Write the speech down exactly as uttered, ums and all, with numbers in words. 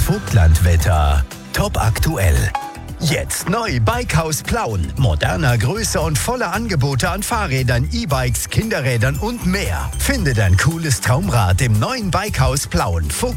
Vogtlandwetter. Top aktuell. Jetzt neu Bikehaus Plauen. Moderner Größe und voller Angebote an Fahrrädern, E-Bikes, Kinderrädern und mehr. Finde dein cooles Traumrad im neuen Bikehaus Plauen.